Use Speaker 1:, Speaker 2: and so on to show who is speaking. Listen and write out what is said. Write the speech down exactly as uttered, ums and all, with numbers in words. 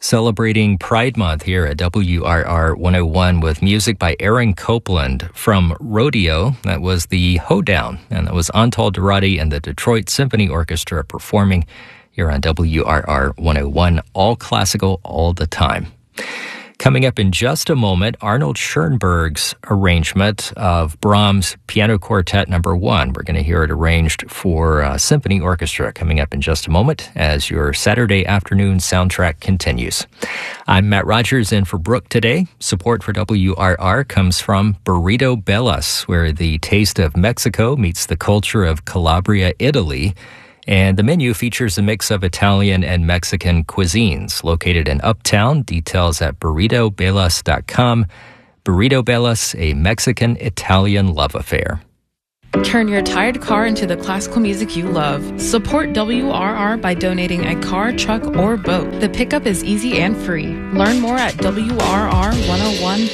Speaker 1: Celebrating Pride Month here at W R R one oh one with music by Aaron Copland from Rodeo. That was the Hoedown, and that was Antal Dorati and the Detroit Symphony Orchestra performing here on W R R one oh one, all classical all the time. Coming up in just a moment, Arnold Schoenberg's arrangement of Brahms' Piano Quartet Number One. We're going to hear it arranged for uh, symphony orchestra coming up in just a moment as your Saturday afternoon soundtrack continues. I'm Matt Rogers in for Brooke today. Support for W R R comes from Burrito Bellas, where the taste of Mexico meets the culture of Calabria, Italy. And the menu features a mix of Italian and Mexican cuisines. Located in Uptown, details at burrito bellas dot com. Burrito Bellas, a Mexican-Italian love affair.
Speaker 2: Turn your tired car into the classical music you love. Support W R R by donating a car, truck, or boat. The pickup is easy and free. Learn more at W R R one oh one